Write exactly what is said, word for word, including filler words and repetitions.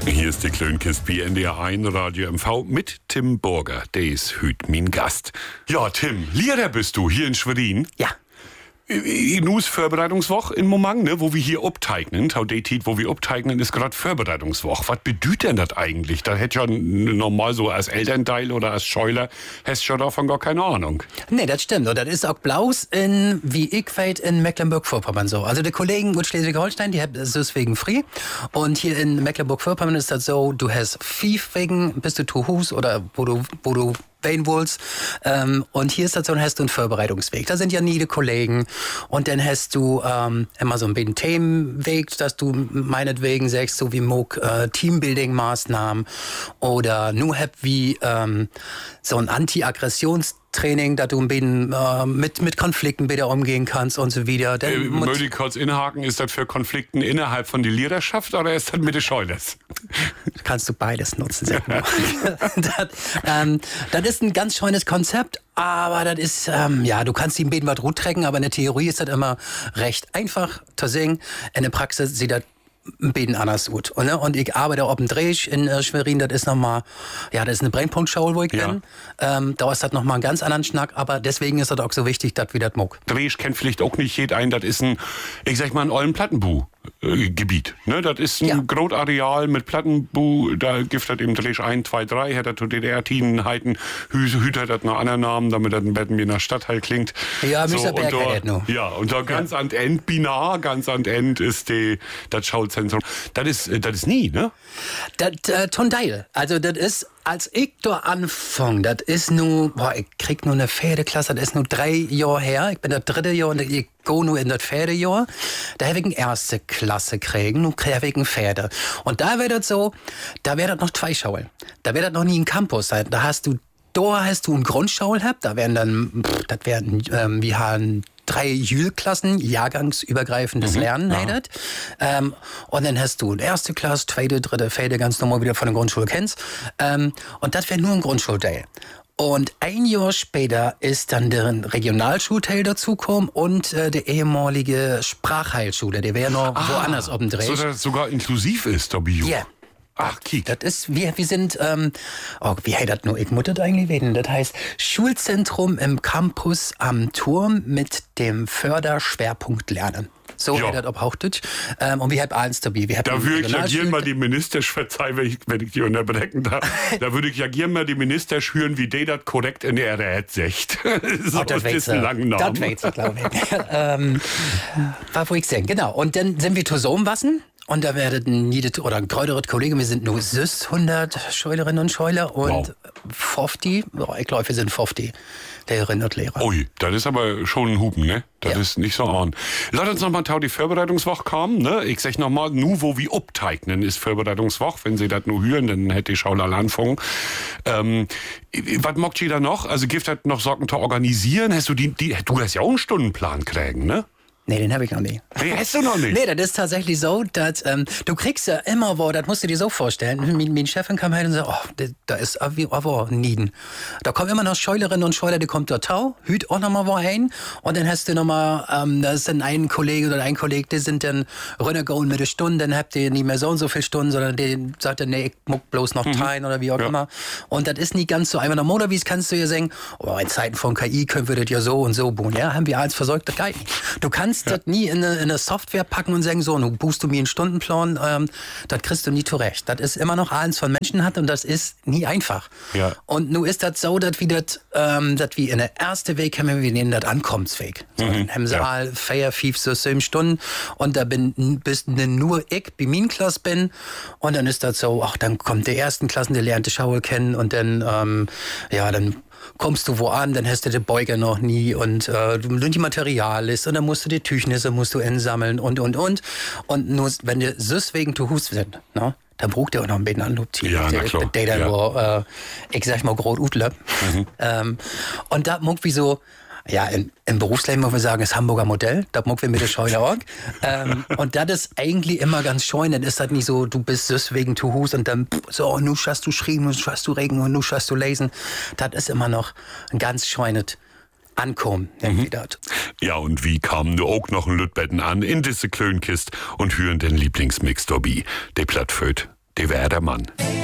Hier ist die Klönkist bei N D R eins Radio M V mit Tim Burger. Der ist heute mein Gast. Ja, Tim, Lehrer bist du hier in Schwerin? Ja. Nus Vorbereitungswoche in Momang, ne, wo wir hier obteignen. Tau de Tit, wo wir obteignen, ist gerade Vorbereitungswoche. Was bedeutet denn das eigentlich? Da hätte ja normal so als Elternteil oder als Scheuler, hast schon davon gar keine Ahnung. Nee, das stimmt. Und das ist auch Blaus in, wie ich weiß, in Mecklenburg-Vorpommern so. Also die Kollegen in Schleswig-Holstein, die haben deswegen frei. Und hier in Mecklenburg-Vorpommern ist das so, du hast fünf wegen, bist du zu Hus oder wo du, wo du Wolls. Ähm, und hier ist das so, dann hast du einen Vorbereitungsweg. Da sind ja nie die Kollegen. Und dann hast du ähm, immer so ein bisschen Themenweg, dass du meinetwegen sagst, so wie Moog äh, Teambuilding-Maßnahmen oder nur hab wie ähm, so ein Anti-Aggressions- Training, dass du ein bisschen äh, mit, mit Konflikten wieder umgehen kannst und so wieder. Äh, Möchte ich kurz inhaken, ist das für Konflikten innerhalb von der Leaderschaft oder ist das mit den Scheulers? Kannst du beides nutzen, sag mal. das, ähm, das ist ein ganz schönes Konzept, aber das ist, ähm, ja, du kannst ihm beten was gut trecken, aber in der Theorie ist das immer recht einfach zu singen. In der Praxis sieht das ein bisschen anders gut. Und, ne? Und ich arbeite auf dem Dreh in äh, Schwerin, das ist nochmal, ja, das ist eine Brennpunktschule, wo ich ja. bin. Ähm, da ist das nochmal einen ganz anderen Schnack, aber deswegen ist das auch so wichtig, dass wir das muck. Dreh kennt vielleicht auch nicht jeder ein, das ist ein, ich sag mal, ein ollen Plattenbu. Gebiet. Ne? Das ist ein ja. Großareal mit Plattenbu, da gibt es eben Dreh eins, zwei, drei, hat er zu D D R-Tinen heiten, Hüt hat das noch anderen Namen, damit das ein bisschen wie in der Stadtteil klingt. Ja, so, Mister Berg hat das noch. Ja, und da ganz ja. an End, Binar, ganz an End ist die, das Schauzentrum. Das ist, das ist nie, ne? Das, äh, Tondeil. Also, das ist, als ich da anfange, das ist nur, boah, ich krieg nur eine Pferdeklasse, das ist nur drei Jahre her, ich bin das dritte Jahr und ich gehe nur in das Pferdejahr, da habe ich eine erste Klasse kriegen, nun kriege ich ein Pferde. Und da wäre das so, da wäre das noch zwei Schulen, da wäre das noch nie ein Campus sein, da hast du, da hast du ein Grundschule gehabt, da wären dann, pff, das wären, ähm, wir haben drei Jühlklassen, jahrgangsübergreifendes mhm, Lernen ja. heidet. Ähm, und dann hast du erste Klasse, zweite, dritte, vierte, ganz normal wieder von der Grundschule kennst. Ähm, und das wäre nur ein Grundschulteil. Und ein Jahr später ist dann der Regionalschulteil dazugekommen und äh, der ehemalige Sprachheilschule, der wäre noch ah, woanders auf dem Dreh. So, dass es sogar inklusiv ist, W. Ja. Yeah. Ach, kiek. Das ist, wir, wir sind, ähm, oh, wie heißt das nur? Ich muss das eigentlich wissen. Das heißt Schulzentrum im Campus am Turm mit dem Förderschwerpunkt Lernen. So ja. hat das obhautet. Ähm, und wir haben eins dabei. Wir da würde ich ja gerne mal die Minister, verzeih, wenn ich, wenn ich die unterbrechen darf, da würde ich ja gerne mal die Minister schüren, wie die das korrekt in der R T sagt. So, oh, das ist ein langer Name. Das weiß ich, glaube ich. ähm, was wollte ich sagen? Genau. Und dann sind wir zusammenwassen. Und da werden jede oder ein größeres Kollege, wir sind nur süß hundert Scheulerinnen und Scheuler und wow. fünfzig, oh, ich glaube, wir sind fünfzig Lehrerinnen und Lehrer. Ui, das ist aber schon ein Hupen, ne? Das ja. ist nicht so an. Lass uns nochmal die Vorbereitungswoche kommen, ne? Ich sag nochmal, nur wo wir obteignen ist Vorbereitungswoche. Wenn Sie das nur hören, dann hätte die Schauler anfangen. Ähm, was mockt ihr da noch? Also gibt das noch Sorgen zu organisieren? Hast du die, die, du hast ja auch einen Stundenplan kriegen, ne? Nee, den habe ich noch nicht. Nee, hast du noch nicht? Nee, das ist tatsächlich so, dass ähm, du kriegst ja immer wo, das musst du dir so vorstellen. Meine, meine Chefin kam her und sagt, oh, da, da ist aber Nieden. Da kommen immer noch Scheulerinnen und Scheuler, die kommt da Tau, hüt auch noch mal wo ein und dann hast du noch mal, ähm, da ist dann ein Kollege oder ein Kollege, die sind dann runtergegangen mit der Stunde, dann habt ihr nicht mehr so und so viele Stunden, sondern die sagt dann, nee, ich muck bloß noch teilen mhm. oder wie auch ja. immer. Und das ist nicht ganz so einfach. Normalerweise kannst du ja sagen, oh, in Zeiten von K I können wir das ja so und so bauen. Ja, haben wir eins versorgt, das geht nicht. Du kannst Ja. das nie in eine, in eine Software packen und sagen, so, nun buchst du mir einen Stundenplan, ähm, das kriegst du nie zurecht. Das ist immer noch eins von Menschen hat und das ist nie einfach. Ja. Und nun ist das so, dass wir das, ähm, dass wir in der ersten Weg haben, wir nennen das Ankommensweg. So, mhm. Im Saal, ja. Feier, fief, so sieben Stunden und da bin, bist nur ich, bei meiner Klasse bin und dann ist das so, ach, dann kommt der ersten Klassen, der lernt die Schaue kennen und dann, ähm, ja, dann kommst du wo an, dann hast du den Beuger noch nie und äh, die Material ist und dann musst du die Tüchnisse musst du einsammeln und, und, und. Und nur, wenn du süß wegen zu Hus sind, ne? Dann braucht der auch noch ein bisschen Anlob. Ja, na klar. Der, der, der ja. nur, äh, ich sag mal, groß Utle. Mhm. ähm, und da muck wie so, ja, in, im Berufsleben muss man sagen, das Hamburger Modell, da muck wir mit der Scheune auch. ähm, und das ist eigentlich immer ganz schön, dann ist das nicht so, du bist deswegen zu Hus und dann so, nu schaust du schreiben, nu schaust du regen und nu schaust du lesen. Das ist immer noch ein ganz scheunet Ankommen, mhm. Ja, und wie kamen du auch noch ein Lütbetten an in diese Klönkist und hören den Lieblingsmix dabei, der Plattföt der Werdermann.